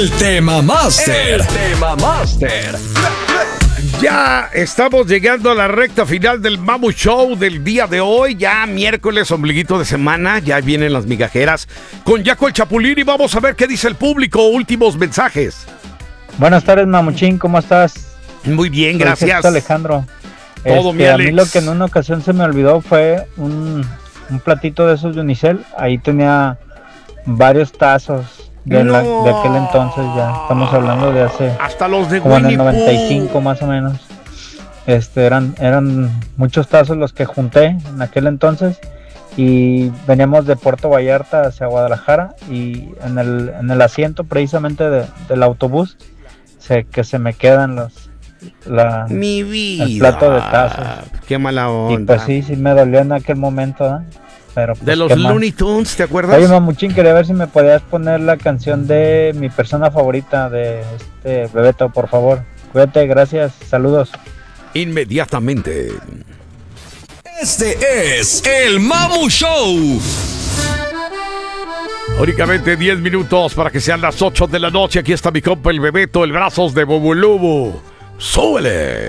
El Tema Master. Ya estamos llegando a la recta final del Mamu Show del día de hoy. Ya miércoles, ombliguito de semana. Ya vienen las migajeras con Jaco el Chapulín y vamos a ver qué dice el público. Últimos mensajes. Buenas tardes, Mamuchín, ¿cómo estás? Muy bien, Soy gracias. Jesús Alejandro. Todo mi A Alex. mí lo que en una ocasión se me olvidó fue un platito de esos de unicel. Ahí tenía varios tazos de aquel entonces. Ya estamos hablando de hace hasta los de como en el Winnie Pooh. 95 más o menos. Eran muchos tazos los que junté en aquel entonces. Y veníamos de Puerto Vallarta hacia Guadalajara. Y en el asiento precisamente del autobús que se me quedan Mi vida. el plato de tazos. Qué mala Y onda. pues sí me dolió en aquel momento, ¿eh? Pero pues, De los ¿qué más? Looney Tunes, ¿te acuerdas? Oye, Mamuchín, quería ver si me podías poner la canción de mi persona favorita de Bebeto, por favor. Cuídate, gracias, saludos. Inmediatamente. Este es el Mamu Show. Únicamente 10 minutos para que sean las 8 de la noche. Aquí está mi compa el Bebeto, el Brazos de Bobulubu. ¡Súbele!